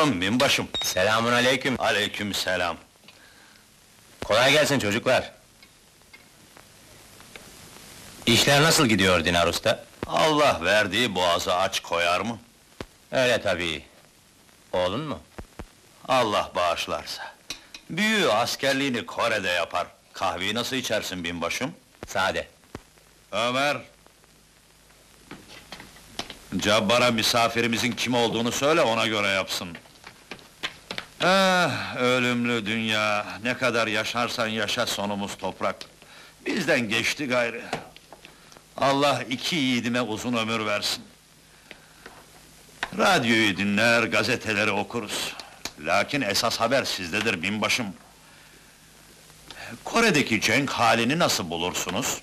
Buyurun binbaşım. Selamun aleyküm. Aleykümselam. Kolay gelsin çocuklar. İşler nasıl gidiyor Dinar Usta? Allah verdiği boğazı aç koyar mı? Öyle tabii. Oğlun mu? Allah bağışlarsa. Büyüğü askerliğini Kore'de yapar. Kahveyi nasıl içersin binbaşım? Sade. Ömer! Cabbar'a misafirimizin kim olduğunu söyle, ona göre yapsın. Ölümlü dünya, ne kadar yaşarsan yaşa sonumuz toprak. Bizden geçti gayrı. Allah iki yiğidime uzun ömür versin. Radyoyu dinler, gazeteleri okuruz. Lakin esas haber sizdedir binbaşım. Kore'deki cenk halini nasıl bulursunuz?